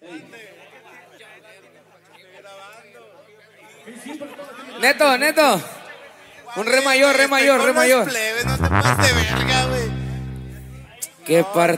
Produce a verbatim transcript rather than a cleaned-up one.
Neto, Neto. Un re mayor, re mayor, re mayor. No te pases de verga, güey. Qué par